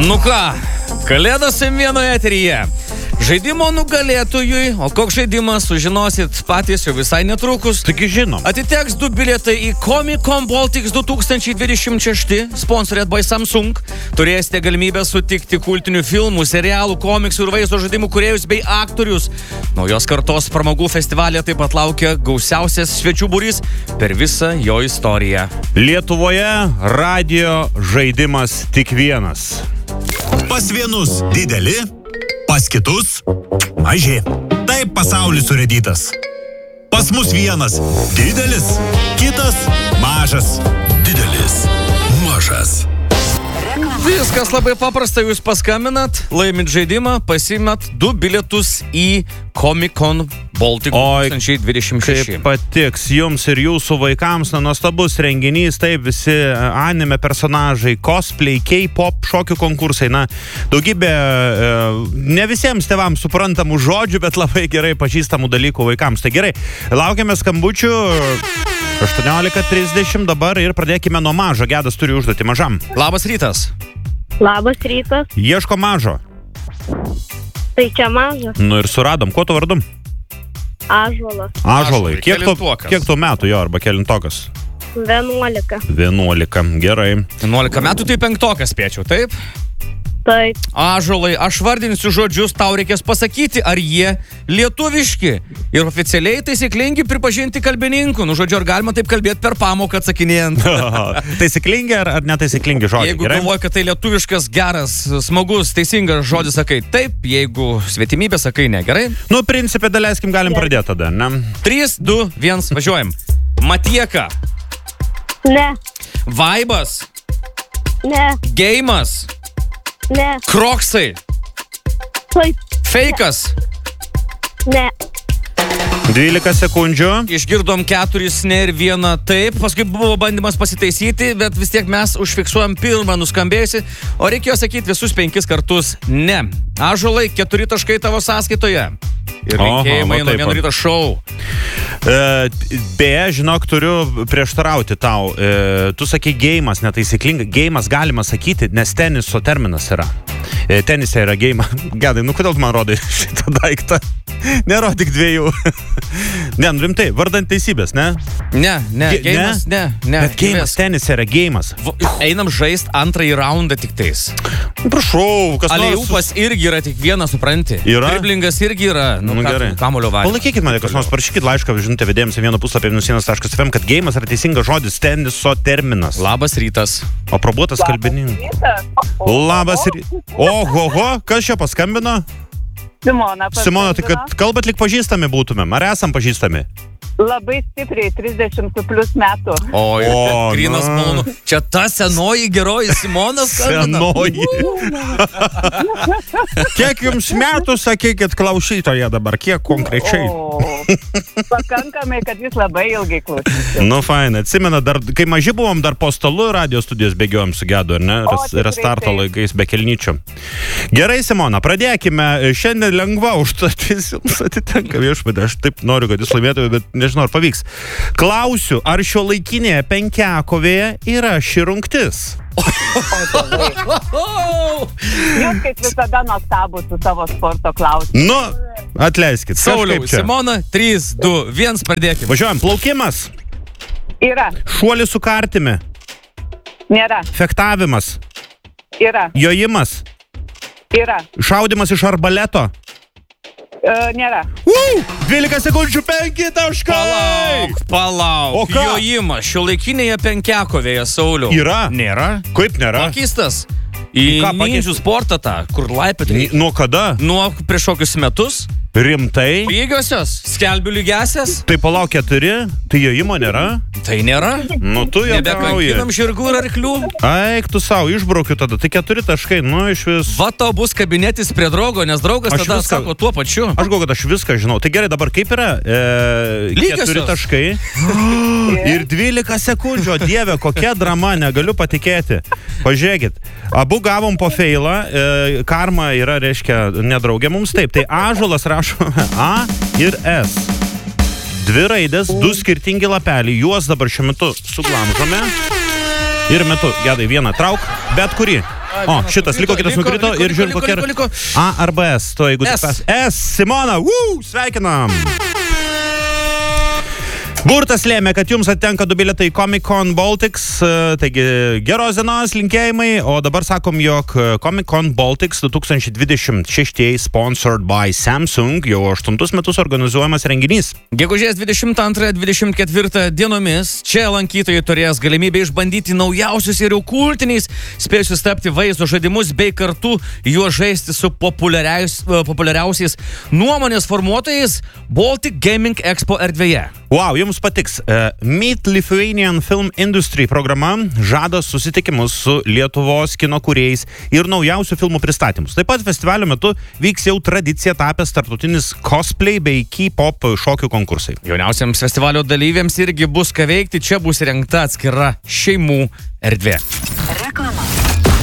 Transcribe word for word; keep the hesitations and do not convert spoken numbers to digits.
Nu ką, Kalėdos vienoje eteryje. Žaidimo nugalėtojui, o koks žaidimas sužinosit patys jau visai netrukus. Taigi žinom. Atiteks du bilietai į Comic-Con Baltics du tūkstančiai dvidešimt šeši, sponsored by Samsung. Turėsite galimybę sutikti kultinių filmų, serialų, komiksų ir vaizdo žaidimų kūrėjus bei aktorius. Naujos kartos pramogų festivalė taip pat laukia gausiausias svečių būrys per visą jo istoriją. Lietuvoje radio žaidimas tik vienas. Pas vienus dideli, pas kitus maži. Taip pasaulis surėdytas. Pas mus vienas didelis, kitas mažas. Didelis, mažas. Viskas labai paprasta, jūs paskambinat, laimit žaidimą, pasiimat du bilietus į Comic-Con Baltic du tūkstančiai dvidešimt šeši. Kaip patiks jums ir jūsų vaikams, na, nuostabus renginys, taip, visi anime personažai, cosplay, K-pop, šokių konkursai, na, daugybė ne visiems tėvams suprantamų žodžių, bet labai gerai pažįstamų dalykų vaikams. Tai gerai, laukiame skambučių aštuoniolika trisdešimt dabar ir pradėkime nuo mažo. Gedas turi užduoti mažam. Labas rytas. Labas rytas. Ieško mažo. Tai čia mažas. Nu ir suradom. Kuo tu vardu? Ąžuolas. Ąžuolai. Kiek tu, Kelintokas. kiek tu metų jo arba kelintokas? Vienuolika. Vienuolika. Gerai. vienuolika metų, tai penktokas spėčiau, taip? Taip. Ąžuolai, aš vardinsiu žodžius, tau reikės pasakyti, ar jie lietuviški ir oficialiai taisyklingi pripažinti kalbininkų. Nu, žodžiu, ar galima taip kalbėti per pamoką atsakinėjant? Taisyklingi ar, ar netaisyklingi žodžiai? Jeigu gerai? galvoji, kad tai lietuviškas, geras, smagus, teisingas žodis, sakai taip, jeigu svetimybė, sakai ne, gerai? Nu, principė, daleiskim, galim pradėti tada, ne? trys, du, vienas, važiuojam. Matieka. Ne. Vaibas. Ne. Geimas. Ne. Kroksai. Taip. Feikas. Ne. dvylika sekundžių. Išgirdom keturis ne ir vieną taip, paskui buvo bandymas pasitaisyti, bet vis tiek mes užfiksuojam pirmą nuskambėjusi, o reikėjo sakyti visus penkis kartus ne. Ąžuolai, keturi taškai tavo sąskaitoje. Ir linkėjimai nuo vieno ryto šou. E, beje, žinok, turiu prieštarauti tau. E, tu sakai geimas, netaisyklinga. Geimas galima sakyti, nes teniso terminas yra. E, tenise yra geima. Gedai, nu kodėl tu man rodai šitą daiktą? Nerodyk dviejų. Ne, nu rimtai, vardant teisybės, ne? Ne, ne, Ge- geimas, ne, ne. Bet geimas, tenise yra geimas. V- Einam žaist antrąjį raundą tik tais. Prašau, kas nors... Alėjupas irgi yra tik vienas, supranti. Yra? Driblingas irgi yra. Nu, Nu, ką gerai. tu, kamulio valymas. Palaikykit mane, kas nors parašykit laišką, žinutę vedėjams į vieną puslapį minus taškas ef em, kad geimas yra teisingas žodis, teniso terminas. Labas rytas. O probuotas kalbininkas. Labas rytas. Oho, oho, kas čia paskambino? Simona. Simona, tai kad kalbat lyg pažįstami būtumėm. Ar esam pažįstami? Labai stipriai, trisdešimt plus metų. O, O, grynas na. malonu. Čia ta senoji geroji Simona skambina. Senoji. Kiek jums metų, sakykit, klausytoje dabar? Kiek konkrečiai? O, pakankamai, kad jūs labai ilgai klausysite. Nu, fain, atsimena, dar, kai maži buvom, dar po stalu radio studijos bėgiojom su Gedu, ar ne? O, Res- tikrai Restarto taip. laikais be kelnyčių. Gerai, Simona, pradėkime. Šiandien lengva užduotis jums atitenka viešpatie. Aš taip noriu, kad jūs laimėtumėte, bet nežinau, ar pavyks. Klausiu, ar šio laikinėje penkiakovėje yra ši rungtis? Jūs kaip visada nuostabūs su savo sporto klausimu. Nu, atleiskit. Sauliau, kažkaip čia. Simona, trys, du, vienas, pradėkime. Važiuojam, plaukimas, Yra, šuolis su kartimi, nėra, fektavimas, yra, jojimas, yra, šaudimas iš arbaleto. e, nėra. Uh, dvylika sekundžių, penki taškai. Palauk, palauk. O ką? Jojimas šiuolaikinėje penkiakovėje, Sauliau. Yra. Nėra? Kaip nėra? Pakeistas. Į ką pakeist- ninjų sportą tą, kur laipėtai. Nuo kada? Nuo prieš kokius metus. Rimtai? Lygiosios, skelbiu lygiasias. Tai palauk keturi, tai jojimo nėra? Tai nėra. Nu, tu jau Nebekankinam žirgų ir arklių. Eik, tu savo, išbraukiu tada, tai keturi taškai, nu iš vis. Va tau bus kabinetis prie draugo, nes draugas Aš tada viską- sako tuo pačiu. Aš galvoju, kad aš viską žinau. Tai gerai, dabar kaip yra? E, Lygiosios. keturi taškai ir dvylika sekundžių. O Dieve, kokia drama, negaliu patikėti. Pažiūrėkit, abu gavom po feilą. E, karma yra, reiškia, nedraugė mums taip. Tai ąžuolas rašome A ir S. Dvi raidės, du skirtingi lapeliai. Juos dabar šiuo metu suglamžome. Ir metu, Gedai, vieną trauk, bet kurį. O, šitas liko, kitas nukrito ir žiūrim kokia yra A arba S. To, jeigu S. S. Simona, uu, sveikinam. Burtas lėmė, kad jums atitenka du bilietai Comic-Con Baltics, taigi geros dienos linkėjimai, o dabar sakom, jog Comic-Con Baltics du tūkstančiai dvidešimt šeši sponsored by Samsung jau aštuntus metus organizuojamas renginys. Gegužės dvidešimt antrą dvidešimt ketvirtą dienomis čia lankytojai turės galimybę išbandyti naujausius ir jau kultiniais spėjusius tapti vaizdo žaidimus bei kartu juos žaisti su populiariaus, populiariausiais nuomonės formuotojais Baltic Gaming Expo erdvėje. Wow, jums patiks. Uh, Meet Lithuanian Film Industry programa žada susitikimus su Lietuvos kino kūrėjais ir naujausių filmų pristatymus. Taip pat festivalio metu vyks jau tradicija tapęs tarptautinis cosplay bei K-pop šokių konkursai. Jauniausiams festivalio dalyviams irgi bus ką veikti, čia bus įrengta atskira šeimų erdvė. Reklama.